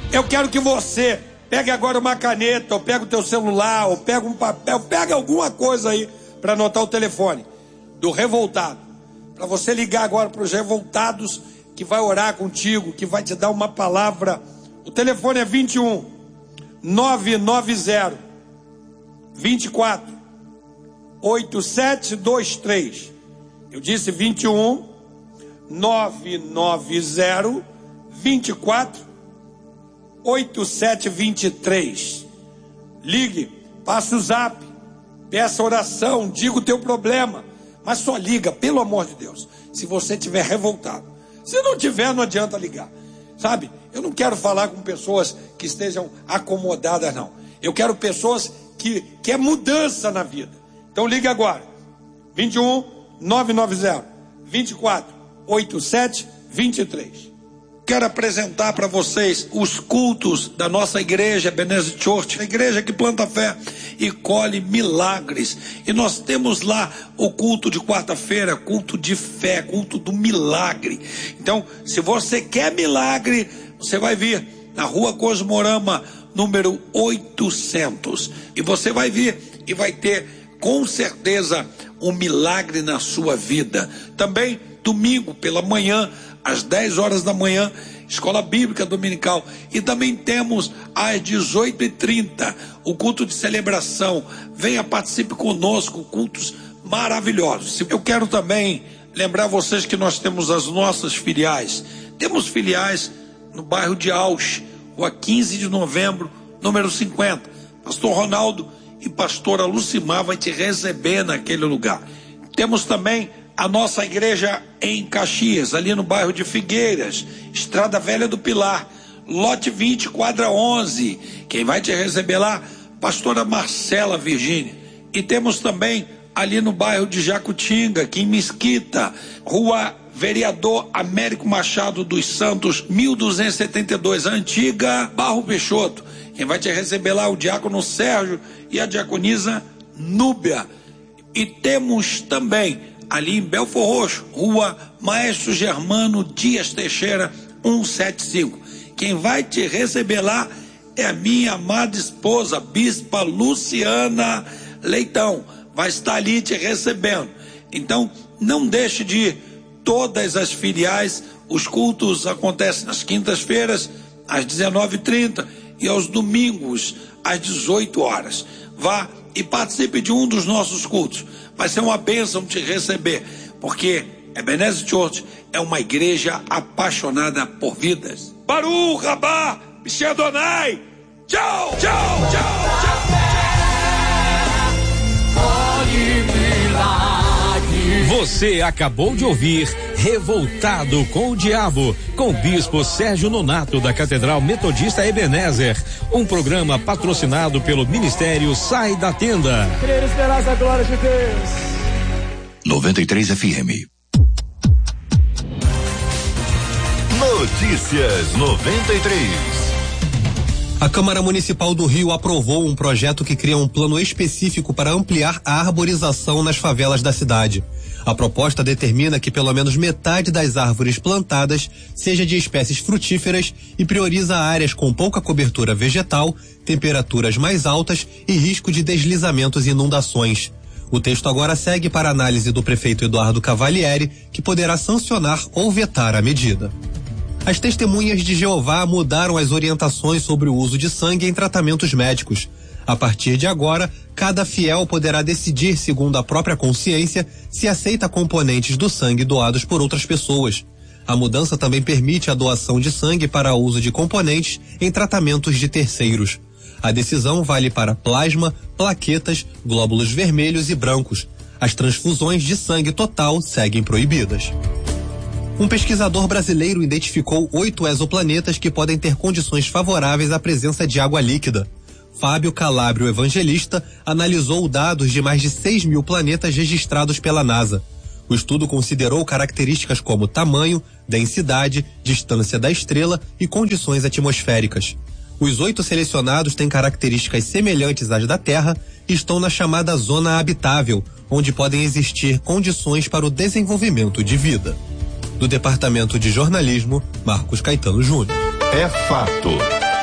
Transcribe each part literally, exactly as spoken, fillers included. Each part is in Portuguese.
Eu quero que você pegue agora uma caneta, ou pega o teu celular, ou pega um papel, pega alguma coisa aí para anotar o telefone do revoltado. Para você ligar agora para os revoltados, que vai orar contigo, que vai te dar uma palavra. O telefone é vinte e um, nove nove zero, vinte e quatro, oito sete dois três. Eu disse vinte e um, nove nove zero, vinte e quatro, oito sete dois três. Ligue, passe o zap, peça oração, diga o teu problema, mas só liga, pelo amor de Deus, se você estiver revoltado. Se não tiver, não adianta ligar, sabe? Eu não quero falar com pessoas que estejam acomodadas, não. Eu quero pessoas que quer mudança na vida. Então liga agora, vinte e um, nove nove zero, vinte e quatro, oito sete dois três. Quero apresentar para vocês os cultos da nossa igreja Ebenezer Church, a igreja que planta fé e colhe milagres. E nós temos lá o culto de quarta-feira, culto de fé, culto do milagre. Então, se você quer milagre, você vai vir na rua Cosmorama, número oitocentos. E você vai vir e vai ter, com certeza, um milagre na sua vida. Também, domingo pela manhã, às dez horas da manhã, escola bíblica dominical. E também temos às dezoito e trinta o culto de celebração. Venha, participe conosco, cultos maravilhosos. Eu quero também lembrar vocês que nós temos as nossas filiais. Temos filiais no bairro de Ausch, rua quinze de novembro, número cinquenta. Pastor Ronaldo e pastora Lucimar vai te receber naquele lugar. Temos também a nossa igreja em Caxias, ali no bairro de Figueiras, Estrada Velha do Pilar, lote vinte, quadra onze. Quem vai te receber lá? Pastora Marcela Virgínia. E temos também ali no bairro de Jacutinga, aqui em Mesquita, rua Vereador Américo Machado dos Santos, mil duzentos e setenta e dois, antiga Barro Peixoto. Quem vai te receber lá? O diácono Sérgio e a diaconisa Núbia. E temos também ali em Belfor Roxo, rua Maestro Germano Dias Teixeira, cento e setenta e cinco. Quem vai te receber lá é a minha amada esposa, Bispa Luciana Leitão. Vai estar ali te recebendo. Então, não deixe de ir. Todas as filiais, os cultos acontecem nas quintas-feiras, às dezenove e trinta, e aos domingos, às dezoito horas. Vá e participe de um dos nossos cultos. Vai ser uma bênção te receber, porque Ebenezer Church é uma igreja apaixonada por vidas. Baruch Rabá, Bishi Adonai. Tchau, tchau, tchau, tchau. Você acabou de ouvir Revoltado com o Diabo, com o bispo Sérgio Nonato da Catedral Metodista Ebenezer, um programa patrocinado pelo Ministério Sai da Tenda. Querer esperar a glória de Deus. noventa e três F M. Notícias noventa e três. A Câmara Municipal do Rio aprovou um projeto que cria um plano específico para ampliar a arborização nas favelas da cidade. A proposta determina que pelo menos metade das árvores plantadas seja de espécies frutíferas e prioriza áreas com pouca cobertura vegetal, temperaturas mais altas e risco de deslizamentos e inundações. O texto agora segue para análise do prefeito Eduardo Cavalieri, que poderá sancionar ou vetar a medida. As testemunhas de Jeová mudaram as orientações sobre o uso de sangue em tratamentos médicos. A partir de agora, cada fiel poderá decidir, segundo a própria consciência, se aceita componentes do sangue doados por outras pessoas. A mudança também permite a doação de sangue para uso de componentes em tratamentos de terceiros. A decisão vale para plasma, plaquetas, glóbulos vermelhos e brancos. As transfusões de sangue total seguem proibidas. Um pesquisador brasileiro identificou oito exoplanetas que podem ter condições favoráveis à presença de água líquida. Fábio Calabrio Evangelista analisou dados de mais de seis mil planetas registrados pela NASA. O estudo considerou características como tamanho, densidade, distância da estrela e condições atmosféricas. Os oito selecionados têm características semelhantes às da Terra e estão na chamada zona habitável, onde podem existir condições para o desenvolvimento de vida. Do Departamento de Jornalismo, Marcos Caetano Júnior. É fato.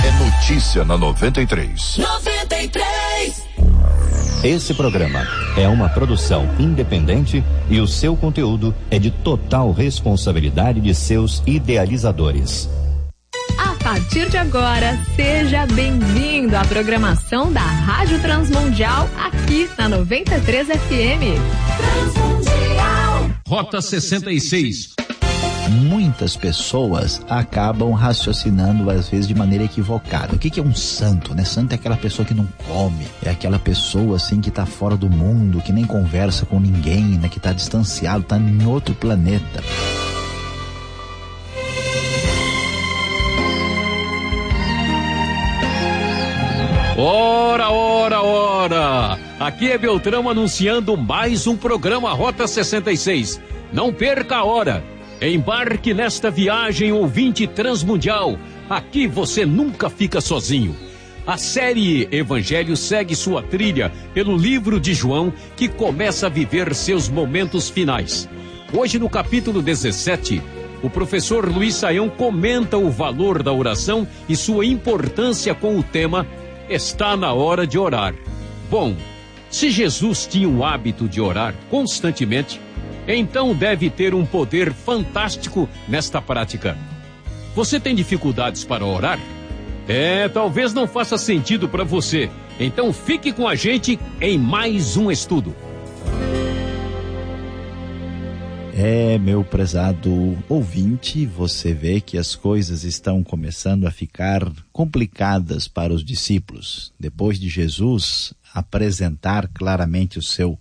É notícia na noventa e três. noventa e três. Esse programa é uma produção independente e o seu conteúdo é de total responsabilidade de seus idealizadores. A partir de agora, seja bem-vindo à programação da Rádio Transmundial aqui na noventa e três F M. Transmundial. Rota sessenta e seis. Muitas pessoas acabam raciocinando às vezes de maneira equivocada. O que que é um santo, né? Santo é aquela pessoa que não come, é aquela pessoa assim que tá fora do mundo, que nem conversa com ninguém, né? Que tá distanciado, tá em outro planeta. Ora, ora, ora! Aqui é Beltrão anunciando mais um programa Rota sessenta e seis. Não perca a hora! Embarque nesta viagem, ouvinte transmundial. Aqui você nunca fica sozinho. A série Evangelho segue sua trilha pelo livro de João, que começa a viver seus momentos finais. Hoje, no capítulo dezessete, o professor Luiz Saião comenta o valor da oração e sua importância com o tema Está na hora de orar. Bom, se Jesus tinha o hábito de orar constantemente, então deve ter um poder fantástico nesta prática. Você tem dificuldades para orar? É, talvez não faça sentido para você. Então fique com a gente em mais um estudo. É, meu prezado ouvinte, você vê que as coisas estão começando a ficar complicadas para os discípulos. Depois de Jesus apresentar claramente o seu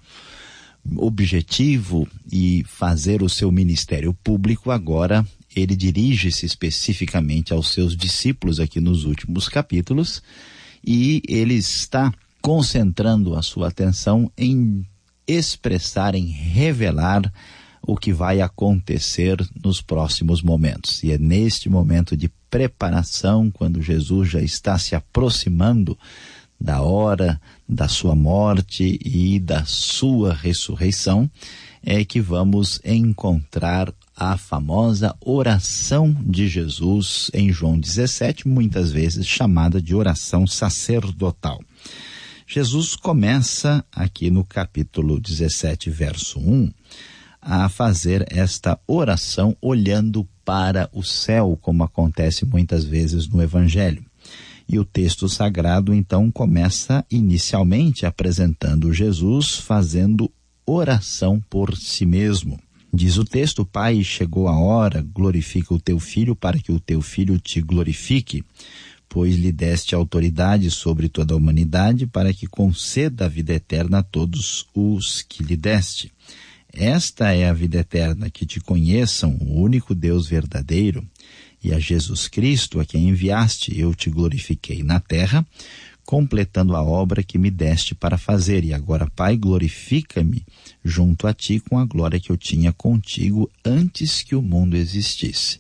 objetivo e fazer o seu ministério público, agora ele dirige-se especificamente aos seus discípulos aqui nos últimos capítulos e ele está concentrando a sua atenção em expressar, em revelar o que vai acontecer nos próximos momentos. E é neste momento de preparação, quando Jesus já está se aproximando da hora da sua morte e da sua ressurreição, é que vamos encontrar a famosa oração de Jesus em João dezessete, muitas vezes chamada de oração sacerdotal. Jesus começa aqui no capítulo dezessete, verso um, a fazer esta oração olhando para o céu, como acontece muitas vezes no Evangelho. E o texto sagrado, então, começa inicialmente apresentando Jesus fazendo oração por si mesmo. Diz o texto: Pai, chegou a hora, glorifica o teu Filho para que o teu Filho te glorifique, pois lhe deste autoridade sobre toda a humanidade para que conceda a vida eterna a todos os que lhe deste. Esta é a vida eterna, que te conheçam, o único Deus verdadeiro, e a Jesus Cristo, a quem enviaste. Eu te glorifiquei na terra, completando a obra que me deste para fazer. E agora, Pai, glorifica-me junto a ti com a glória que eu tinha contigo antes que o mundo existisse.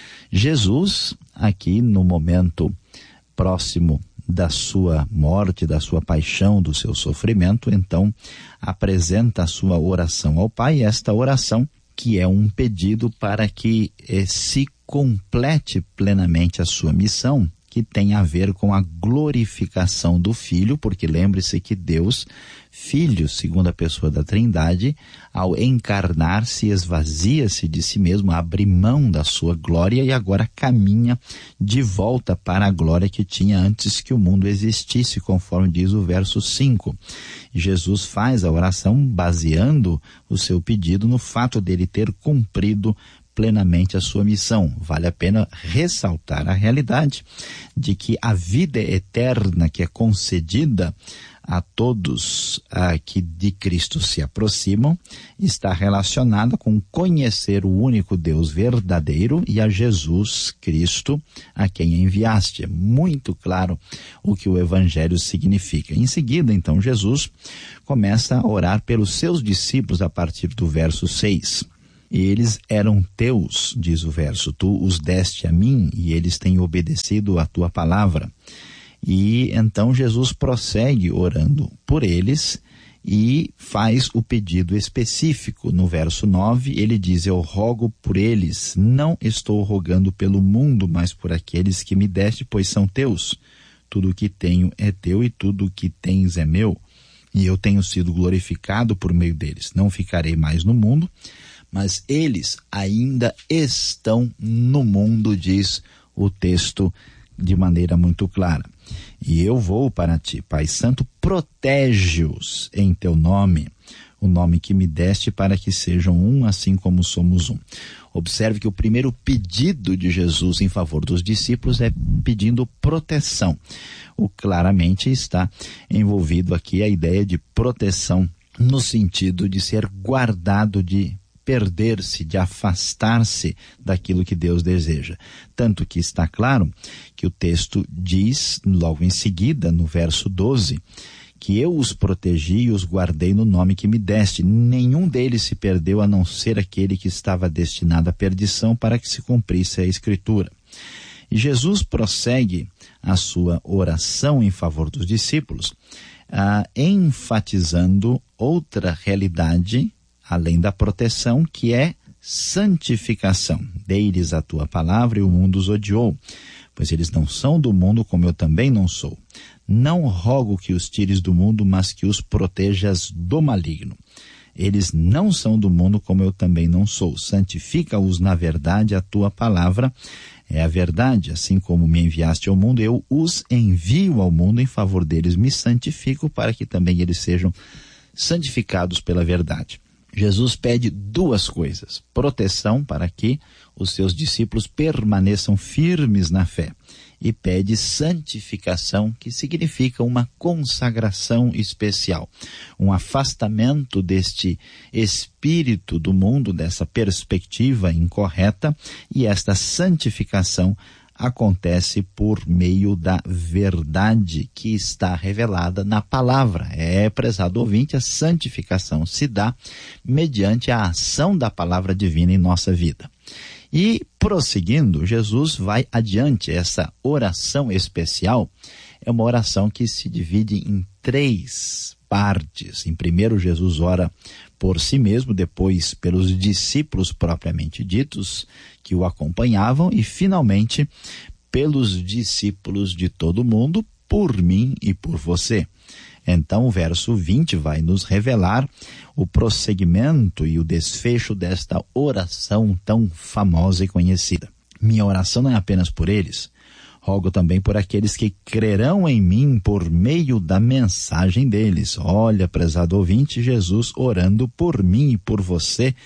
Jesus, aqui no momento próximo da sua morte, da sua paixão, do seu sofrimento, então apresenta a sua oração ao Pai, esta oração que é um pedido para que eh, se complete plenamente a sua missão, que tem a ver com a glorificação do Filho, porque lembre-se que Deus, Filho, segunda pessoa da Trindade, ao encarnar-se, esvazia-se de si mesmo, abre mão da sua glória e agora caminha de volta para a glória que tinha antes que o mundo existisse, conforme diz o verso cinco. Jesus faz a oração baseando o seu pedido no fato dele ter cumprido plenamente a sua missão. Vale a pena ressaltar a realidade de que a vida eterna que é concedida a todos a que de Cristo se aproximam está relacionada com conhecer o único Deus verdadeiro e a Jesus Cristo a quem enviaste. É muito claro o que o Evangelho significa. Em seguida, então, Jesus começa a orar pelos seus discípulos a partir do verso seis. Eles eram teus, diz o verso, tu os deste a mim e eles têm obedecido à tua palavra. E então Jesus prossegue orando por eles e faz o pedido específico. No verso nove, ele diz: eu rogo por eles, não estou rogando pelo mundo, mas por aqueles que me deste, pois são teus. Tudo o que tenho é teu e tudo o que tens é meu, e eu tenho sido glorificado por meio deles. Não ficarei mais no mundo, mas eles ainda estão no mundo, diz o texto de maneira muito clara. E eu vou para ti, Pai Santo, protege-os em teu nome, o nome que me deste, para que sejam um, assim como somos um. Observe que o primeiro pedido de Jesus em favor dos discípulos é pedindo proteção. O claramente está envolvido aqui a ideia de proteção no sentido de ser guardado, de perder-se, de afastar-se daquilo que Deus deseja. Tanto que está claro que o texto diz, logo em seguida, no verso doze, que eu os protegi e os guardei no nome que me deste. Nenhum deles se perdeu, a não ser aquele que estava destinado à perdição, para que se cumprisse a Escritura. E Jesus prossegue a sua oração em favor dos discípulos, ah, enfatizando outra realidade, além da proteção, que é santificação. Dei-lhes a tua palavra e o mundo os odiou, pois eles não são do mundo, como eu também não sou. Não rogo que os tires do mundo, mas que os protejas do maligno. Eles não são do mundo, como eu também não sou. Santifica-os na verdade, a tua palavra é a verdade. Assim como me enviaste ao mundo, eu os envio ao mundo, em favor deles me santifico, para que também eles sejam santificados pela verdade. Jesus pede duas coisas: proteção para que os seus discípulos permaneçam firmes na fé, e pede santificação, que significa uma consagração especial, um afastamento deste espírito do mundo, dessa perspectiva incorreta, e esta santificação acontece por meio da verdade que está revelada na palavra. É, prezado ouvinte, a santificação se dá mediante a ação da palavra divina em nossa vida. E, prosseguindo, Jesus vai adiante. Essa oração especial é uma oração que se divide em três partes. Em primeiro, Jesus ora por si mesmo, depois pelos discípulos propriamente ditos que o acompanhavam, e finalmente pelos discípulos de todo o mundo, por mim e por você. Então o verso vinte vai nos revelar o prosseguimento e o desfecho desta oração tão famosa e conhecida. Minha oração não é apenas por eles, rogo também por aqueles que crerão em mim por meio da mensagem deles. Olha, prezado ouvinte, Jesus orando por mim e por você,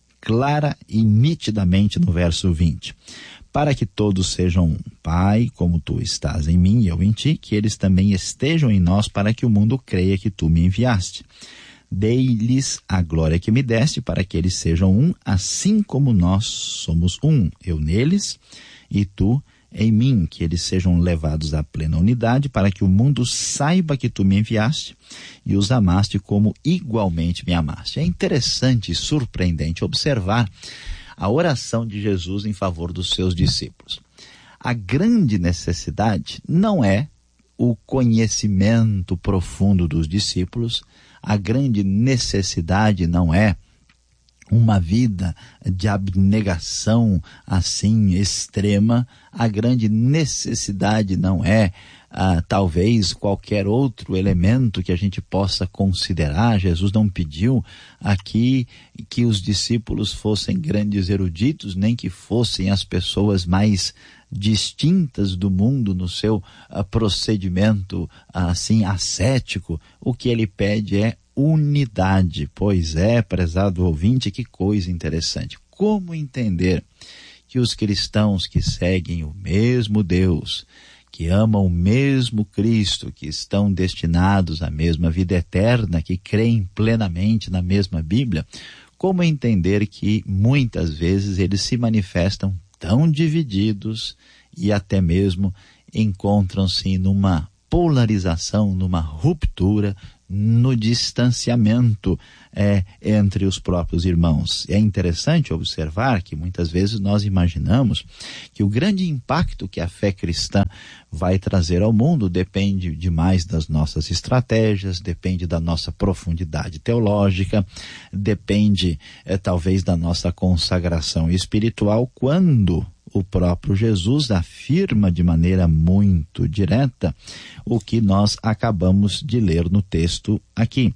clara e nitidamente no verso vinte. Para que todos sejam um. Pai, como tu estás em mim e eu em ti, que eles também estejam em nós, para que o mundo creia que tu me enviaste. Dei-lhes a glória que me deste, para que eles sejam um, assim como nós somos um. Eu neles e tu em mim, que eles sejam levados à plena unidade, para que o mundo saiba que tu me enviaste e os amaste como igualmente me amaste. É interessante e surpreendente observar a oração de Jesus em favor dos seus discípulos. A grande necessidade não é o conhecimento profundo dos discípulos, a grande necessidade não é uma vida de abnegação assim extrema, a grande necessidade não é ah, talvez qualquer outro elemento que a gente possa considerar. Jesus não pediu aqui que os discípulos fossem grandes eruditos, nem que fossem as pessoas mais distintas do mundo no seu uh, procedimento assim ascético. O que ele pede é unidade. Pois é, prezado ouvinte, que coisa interessante. Como entender que os cristãos que seguem o mesmo Deus, que amam o mesmo Cristo, que estão destinados à mesma vida eterna, que creem plenamente na mesma Bíblia, como entender que muitas vezes eles se manifestam tão divididos e até mesmo encontram-se numa polarização, numa ruptura no distanciamento é, entre os próprios irmãos. É interessante observar que muitas vezes nós imaginamos que o grande impacto que a fé cristã vai trazer ao mundo depende demais das nossas estratégias, depende da nossa profundidade teológica, depende é, talvez da nossa consagração espiritual, quando o próprio Jesus afirma de maneira muito direta o que nós acabamos de ler no texto aqui,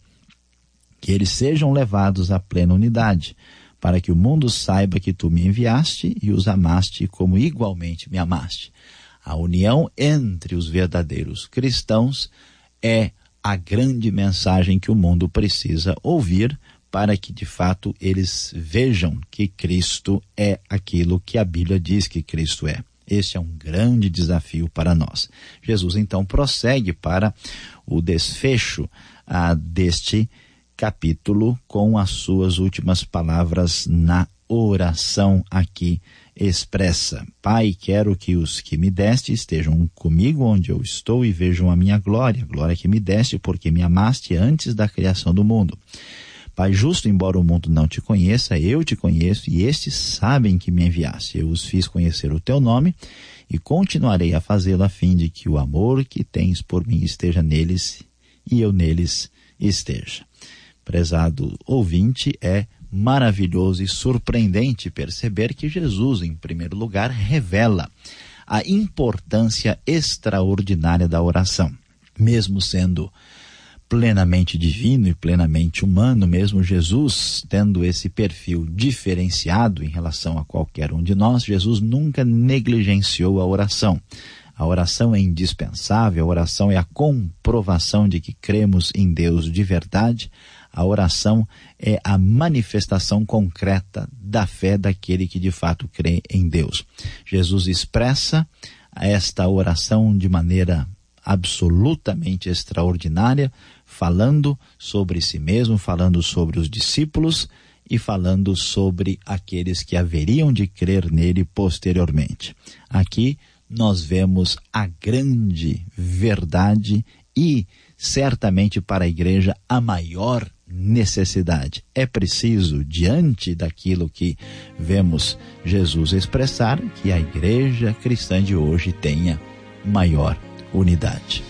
que eles sejam levados à plena unidade, para que o mundo saiba que tu me enviaste e os amaste como igualmente me amaste. A união entre os verdadeiros cristãos é a grande mensagem que o mundo precisa ouvir, para que de fato eles vejam que Cristo é aquilo que a Bíblia diz que Cristo é. Este é um grande desafio para nós. Jesus então prossegue para o desfecho ah, deste capítulo com as suas últimas palavras na oração aqui expressa. Pai, quero que os que me deste estejam comigo onde eu estou e vejam a minha glória, glória que me deste porque me amaste antes da criação do mundo. Pai justo, embora o mundo não te conheça, eu te conheço e estes sabem que me enviaste. Eu os fiz conhecer o teu nome e continuarei a fazê-lo a fim de que o amor que tens por mim esteja neles e eu neles esteja. Prezado ouvinte, é maravilhoso e surpreendente perceber que Jesus, em primeiro lugar, revela a importância extraordinária da oração. Mesmo sendo plenamente divino e plenamente humano, mesmo Jesus tendo esse perfil diferenciado em relação a qualquer um de nós, Jesus nunca negligenciou a oração. A oração é indispensável, a oração é a comprovação de que cremos em Deus de verdade, a oração é a manifestação concreta da fé daquele que de fato crê em Deus. Jesus expressa esta oração de maneira absolutamente extraordinária, falando sobre si mesmo, falando sobre os discípulos e falando sobre aqueles que haveriam de crer nele posteriormente. Aqui nós vemos a grande verdade e, certamente para a igreja, a maior necessidade. É preciso, diante daquilo que vemos Jesus expressar, que a igreja cristã de hoje tenha maior unidade.